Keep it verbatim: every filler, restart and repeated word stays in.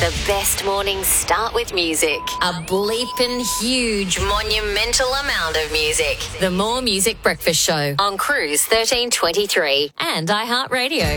The best mornings start with music. A bleeping huge, monumental amount of music. The More Music Breakfast Show on Cruise thirteen twenty-three and iHeartRadio.